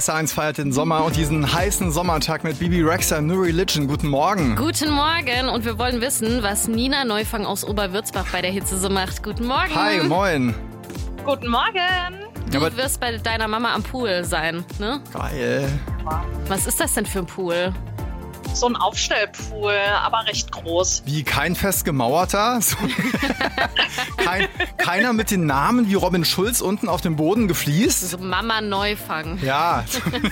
SR1 feiert den Sommer und diesen heißen Sommertag mit Bibi Rexha, New Religion. Guten Morgen. Guten Morgen und wir wollen wissen, was Nina Neufang aus Oberwürzbach bei der Hitze so macht. Guten Morgen. Hi, moin. Guten Morgen. Du wirst bei deiner Mama am Pool sein, ne? Geil. Was ist das denn für ein Pool? So ein Aufstellpool, aber recht groß. Wie, kein fest gemauerter? So keiner mit den Namen wie Robin Schulz unten auf dem Boden gefliest? So Mama Neufang. Ja.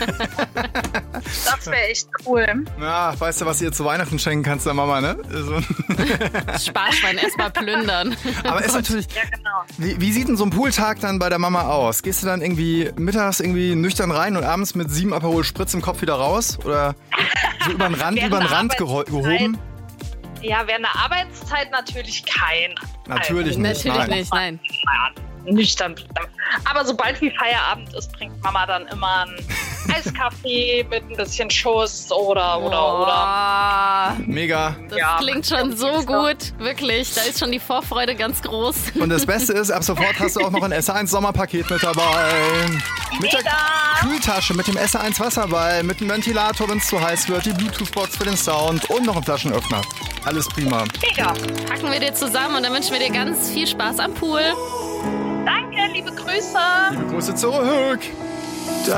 Das wäre echt cool. Ja, weißt du, was ihr zu Weihnachten schenken kannst, der Mama, ne? So. Sparschwein, erstmal plündern. Aber ist natürlich. Ja, genau. Wie sieht denn so ein Pooltag dann bei der Mama aus? Gehst du dann irgendwie mittags irgendwie nüchtern rein und abends mit 7 Aperol Spritz im Kopf wieder raus? Oder so über den Rand gehoben? Ja, während der Arbeitszeit natürlich kein. Natürlich nicht. Natürlich nicht, nein. Nüchtern bleiben. Aber sobald wie Feierabend ist, bringt Mama dann immer einen Eiskaffee mit ein bisschen Schuss oder. Mega. Das klingt schon so gut, wirklich. Da ist schon die Vorfreude ganz groß. Und das Beste ist, ab sofort hast du auch noch ein SR1 Sommerpaket mit dabei. Mit der Kühltasche, mit dem SR1 Wasserball, mit dem Ventilator, wenn es zu heiß wird, die Bluetooth-Box für den Sound und noch einen Flaschenöffner. Alles prima. Mega. Packen wir dir zusammen und dann wünschen wir dir ganz viel Spaß am Pool. Danke, liebe Grüße. Liebe Grüße zurück.